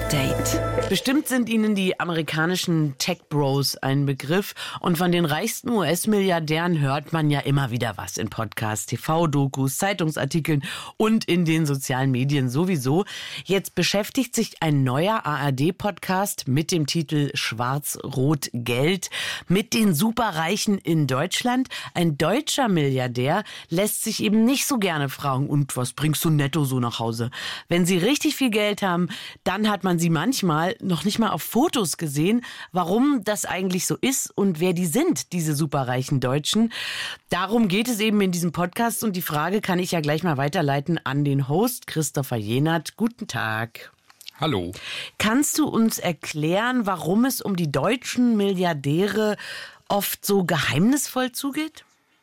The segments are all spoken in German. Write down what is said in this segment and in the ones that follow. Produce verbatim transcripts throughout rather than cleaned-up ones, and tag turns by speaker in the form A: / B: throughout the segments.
A: Update. Bestimmt sind Ihnen die amerikanischen Tech-Bros ein Begriff. Und von den reichsten U S-Milliardären hört man ja immer wieder was in Podcasts, T V-Dokus, Zeitungsartikeln und in den sozialen Medien sowieso. Jetzt beschäftigt sich ein neuer A R D-Podcast mit dem Titel Schwarz-Rot-Geld mit den Superreichen in Deutschland. Ein deutscher Milliardär lässt sich eben nicht so gerne fragen, und was bringst du netto so nach Hause? Wenn sie richtig viel Geld haben, dann hat man sie manchmal noch nicht mal auf Fotos gesehen. Warum das eigentlich so ist und wer die sind, diese superreichen Deutschen. Darum geht es eben in diesem Podcast und die Frage kann ich ja gleich mal weiterleiten an den Host Christopher Jenert. Guten Tag.
B: Hallo.
A: Kannst du uns erklären, warum es um die deutschen Milliardäre oft so geheimnisvoll zugeht?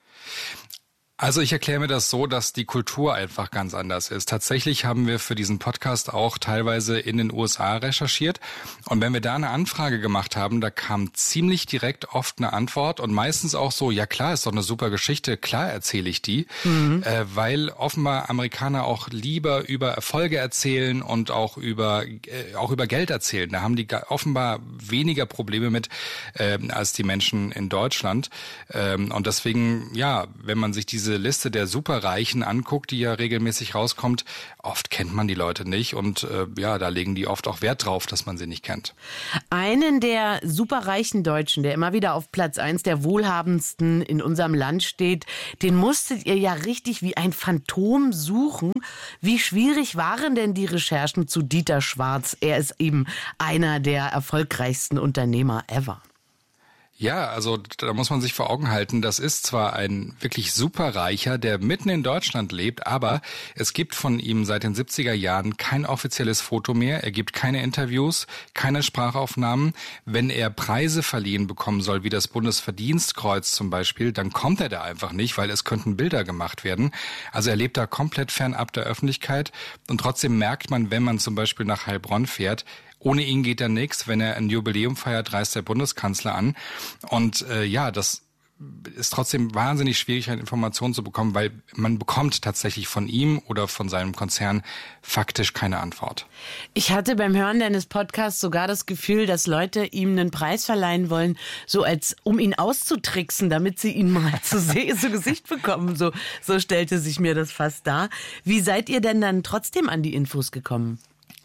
B: Also ich erkläre mir das so, dass die Kultur einfach ganz anders ist. Tatsächlich haben wir für diesen Podcast auch teilweise in den U S A recherchiert. Und wenn wir da eine Anfrage gemacht haben, da kam ziemlich direkt oft eine Antwort und meistens auch so, ja klar, ist doch eine super Geschichte, klar erzähle ich die. Mhm. Äh, weil offenbar Amerikaner auch lieber über Erfolge erzählen und auch über äh, auch über Geld erzählen. Da haben die offenbar weniger Probleme mit äh, als die Menschen in Deutschland. Ähm, und deswegen, ja, wenn man sich diese Liste der Superreichen anguckt, die ja regelmäßig rauskommt, oft kennt man die Leute nicht und äh, ja, da legen die oft auch Wert drauf, dass man sie nicht kennt.
A: Einen der superreichen Deutschen, der immer wieder auf Platz eins der wohlhabendsten in unserem Land steht, den musstet ihr ja richtig wie ein Phantom suchen. Wie schwierig waren denn die Recherchen zu Dieter Schwarz? Er ist eben einer der erfolgreichsten Unternehmer ever.
B: Ja, also da muss man sich vor Augen halten, das ist zwar ein wirklich superreicher, der mitten in Deutschland lebt, aber es gibt von ihm seit den siebziger Jahren kein offizielles Foto mehr, er gibt keine Interviews, keine Sprachaufnahmen. Wenn er Preise verliehen bekommen soll, wie das Bundesverdienstkreuz zum Beispiel, dann kommt er da einfach nicht, weil es könnten Bilder gemacht werden. Also er lebt da komplett fernab der Öffentlichkeit und trotzdem merkt man, wenn man zum Beispiel nach Heilbronn fährt, ohne ihn geht da nichts. Wenn er ein Jubiläum feiert, reist der Bundeskanzler an. Und äh, ja, das ist trotzdem wahnsinnig schwierig, eine Information zu bekommen, weil man bekommt tatsächlich von ihm oder von seinem Konzern faktisch keine Antwort.
A: Ich hatte beim Hören deines Podcasts sogar das Gefühl, dass Leute ihm einen Preis verleihen wollen, so als um ihn auszutricksen, damit sie ihn mal zu, se- zu Gesicht bekommen. So, so stellte sich mir das fast dar. Wie seid ihr denn dann trotzdem an die Infos gekommen?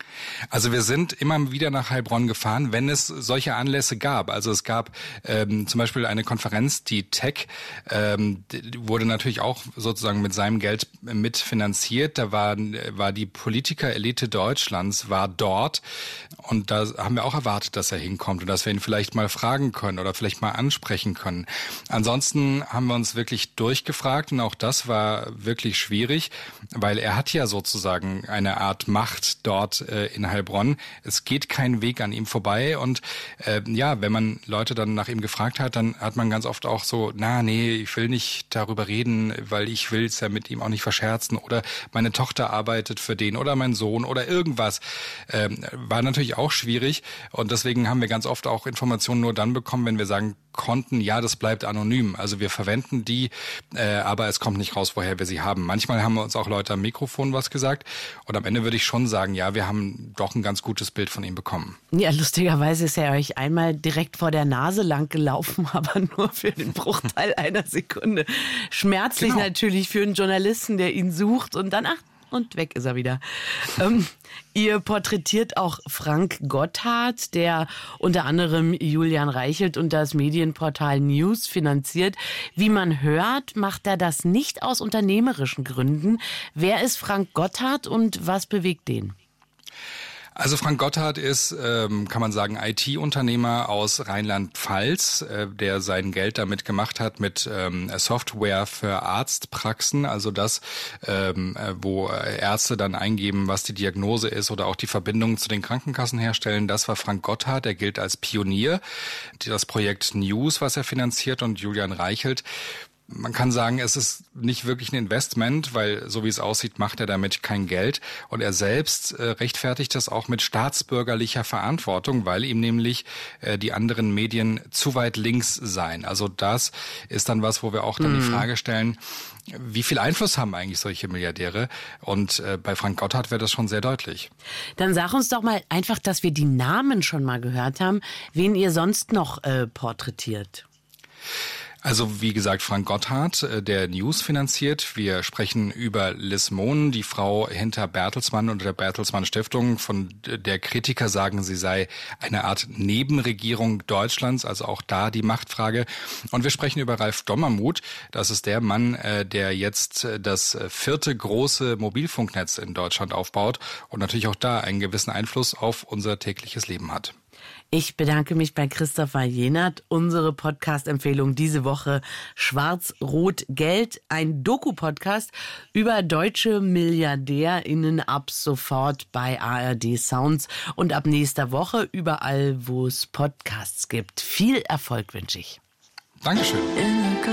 B: Also wir sind immer wieder nach Heilbronn gefahren, wenn es solche Anlässe gab. Also es gab ähm, zum Beispiel eine Konferenz, die Tech, ähm, wurde natürlich auch sozusagen mit seinem Geld mitfinanziert. Da war, war die Politikerelite Deutschlands, war dort und da haben wir auch erwartet, dass er hinkommt und dass wir ihn vielleicht mal fragen können oder vielleicht mal ansprechen können. Ansonsten haben wir uns wirklich durchgefragt und auch das war wirklich schwierig, weil er hat ja sozusagen eine Art Macht dort äh, in Heilbronn. Es geht kein Weg an ihm vorbei und äh, ja, wenn man Leute dann nach ihm gefragt hat, dann hat man ganz oft auch so, na nee, ich will nicht darüber reden, weil ich will es ja mit ihm auch nicht verscherzen oder meine Tochter arbeitet für den oder mein Sohn oder irgendwas. Ähm, war natürlich auch schwierig und deswegen haben wir ganz oft auch Informationen nur dann bekommen, wenn wir sagen konnten, ja, das bleibt anonym. Also wir verwenden die, äh, aber es kommt nicht raus, woher wir sie haben. Manchmal haben wir uns auch Leute am Mikrofon was gesagt und am Ende würde ich schon sagen, ja, wir haben doch ein ganz gutes Bild von ihm bekommen.
A: Ja, lustigerweise ist er euch einmal direkt vor der Nase lang gelaufen, aber nur für den Bruchteil einer Sekunde. Schmerzlich genau. Natürlich für einen Journalisten, der ihn sucht und dann, ach, und weg ist er wieder. ähm, ihr porträtiert auch Frank Gotthardt, der unter anderem Julian Reichelt und das Medienportal News finanziert. Wie man hört, macht er das nicht aus unternehmerischen Gründen. Wer ist Frank Gotthardt und was bewegt den?
B: Also Frank Gotthardt ist, ähm, kann man sagen, I T-Unternehmer aus Rheinland-Pfalz, äh, der sein Geld damit gemacht hat mit ähm, Software für Arztpraxen, also das, ähm, äh, wo Ärzte dann eingeben, was die Diagnose ist oder auch die Verbindung zu den Krankenkassen herstellen. Das war Frank Gotthardt, der gilt als Pionier. Das Projekt News, was er finanziert und Julian Reichelt, Man kann sagen, es ist nicht wirklich ein Investment, weil so wie es aussieht, macht er damit kein Geld. Und er selbst äh, rechtfertigt das auch mit staatsbürgerlicher Verantwortung, weil ihm nämlich äh, die anderen Medien zu weit links seien. Also das ist dann was, wo wir auch dann mhm. die Frage stellen, wie viel Einfluss haben eigentlich solche Milliardäre? Und äh, bei Frank Gotthardt wäre das schon sehr deutlich.
A: Dann sag uns doch mal einfach, dass wir die Namen schon mal gehört haben, wen ihr sonst noch äh, porträtiert.
B: Also wie gesagt, Frank Gotthardt, der News finanziert. Wir sprechen über Liz Mohn, die Frau hinter Bertelsmann und der Bertelsmann Stiftung, von der Kritiker sagen, sie sei eine Art Nebenregierung Deutschlands, also auch da die Machtfrage. Und wir sprechen über Ralf Dommermuth. Das ist der Mann, der jetzt das vierte große Mobilfunknetz in Deutschland aufbaut und natürlich auch da einen gewissen Einfluss auf unser tägliches Leben hat.
A: Ich bedanke mich bei Christopher Jenert. Unsere Podcast-Empfehlung diese Woche Schwarz-Rot-Geld, ein Doku-Podcast über deutsche MilliardärInnen ab sofort bei A R D Sounds und ab nächster Woche überall, wo es Podcasts gibt. Viel Erfolg wünsche ich.
B: Dankeschön.